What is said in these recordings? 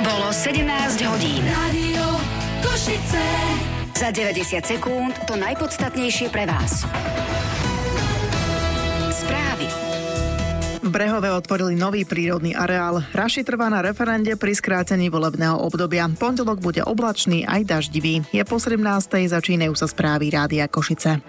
Bolo 17 hodín. Rádio Košice. Za 90 sekúnd to najpodstatnejšie pre vás. Správy. V Brehove otvorili nový prírodný areál. Raši trvá na referende pri skrátení volebného obdobia. Pondelok bude oblačný aj daždivý. Je po 17. Začínajú sa správy Rádia Košice.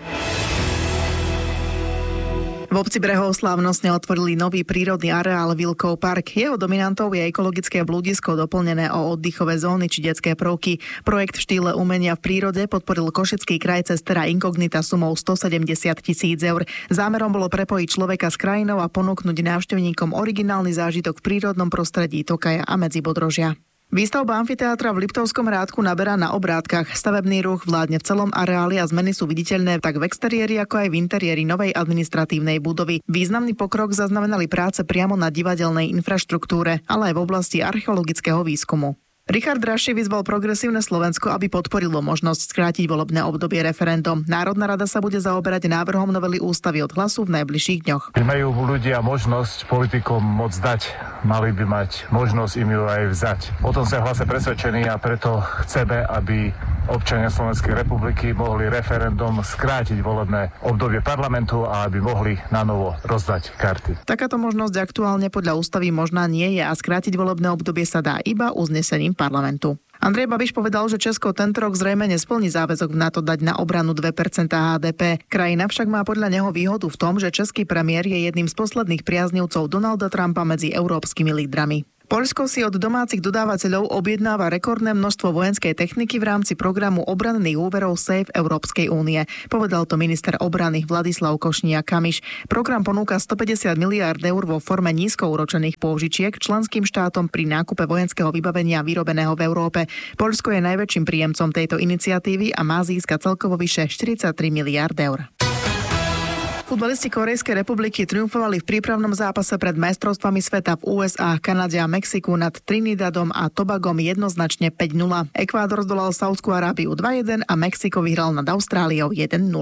V obci Brehov slávnostne otvorili nový prírodný areál Vilkov park. Jeho dominantou je ekologické blúdisko doplnené o oddychové zóny či detské prvky. Projekt v štýle umenia v prírode podporil Košický kraj cez Terra Incognita sumou 170 000 eur. Zámerom bolo prepojiť človeka s krajinou a ponúknuť návštevníkom originálny zážitok v prírodnom prostredí Tokaja a Medzibodrožia. Výstavba amfiteátra v Liptovskom Hrádku naberá na obrátkach. Stavebný ruch vládne v celom areáli a zmeny sú viditeľné tak v exteriéri, ako aj v interiéri novej administratívnej budovy. Významný pokrok zaznamenali práce priamo na divadelnej infraštruktúre, ale aj v oblasti archeologického výskumu. Richard Raši vyzval Progresívne Slovensko, aby podporilo možnosť skrátiť volebné obdobie referendum. Národná rada sa bude zaoberať návrhom novely ústavy od Hlasu v najbližších dňoch. Majú ľudia možnosť politikom môcť dať, mali by mať možnosť im ju aj vzať. O tom sme v Hlase presvedčení a preto chceme, aby občania Slovenskej republiky mohli referendum skrátiť volebné obdobie parlamentu a aby mohli na novo rozdať karty. Takáto možnosť aktuálne podľa ústavy možná nie je a skrátiť volebné obdobie sa dá iba uznesením parlamentu. Andrej Babiš povedal, že Česko tento rok zrejme nesplní záväzok v NATO dať na obranu 2% HDP. Krajina však má podľa neho výhodu v tom, že český premiér je jedným z posledných priaznivcov Donalda Trumpa medzi európskymi lídrami. Poľsko si od domácich dodávateľov objednáva rekordné množstvo vojenskej techniky v rámci programu obranných úverov SAFE Európskej únie. Povedal to minister obrany Vladislav Košniak-Kamiš. Program ponúka 150 miliárd eur vo forme nízkoúročených pôžičiek členským štátom pri nákupe vojenského vybavenia vyrobeného v Európe. Poľsko je najväčším príjemcom tejto iniciatívy a má získať celkovo vyše 43 miliárd eur. Futbalisti Korejskej republiky triumfovali v prípravnom zápase pred majstrovstvami sveta v USA, Kanade a Mexiku nad Trinidadom a Tobagom jednoznačne 5-0. Ekvádor zdolal Saúdskú Arábiu 2-1 a Mexiko vyhral nad Austráliou 1-0.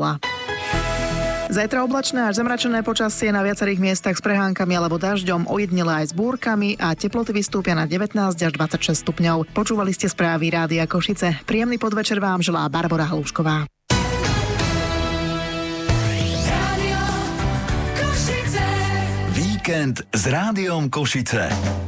Zajtra oblačné až zamračené počasie na viacerých miestach s prehánkami alebo dažďom, ojedinele aj s búrkami a teploty vystúpia na 19 až 26 stupňov. Počúvali ste správy Rádia Košice. Príjemný podvečer vám želá Barbora Halúšková. Víkend s Rádiom Košice.